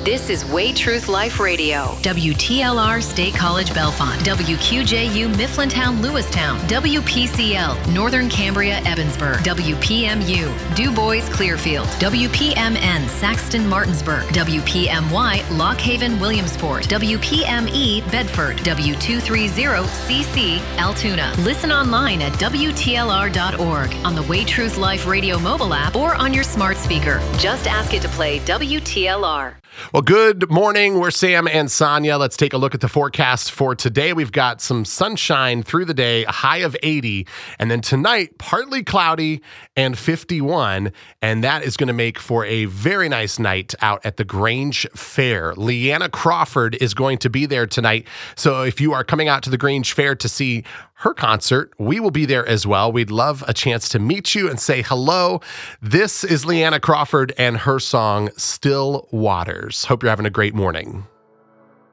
This is Way Truth Life Radio. WTLR State College Bellefonte. WQJU Mifflintown Lewistown. WPCL Northern Cambria Evansburg. WPMU Du Bois Clearfield. WPMN Saxton Martinsburg. WPMY Lock Haven Williamsport. WPME Bedford. W230CC Altoona. Listen online at WTLR.org, on the Way Truth Life Radio mobile app, or on your smart speaker. Just ask it to play WTLR. Well, good morning. We're Sam and Sonia. Let's take a look at the forecast for today. We've got some sunshine through the day, a high of 80, and then tonight, partly cloudy and 51, and that is going to make for a very nice night out at the Grange Fair. Leanna Crawford is going to be there tonight, so if you are coming out to the Grange Fair to see her concert, we will be there as well. We'd love a chance to meet you and say hello. This is Leanna Crawford and her song, Still Waters. Hope you're having a great morning.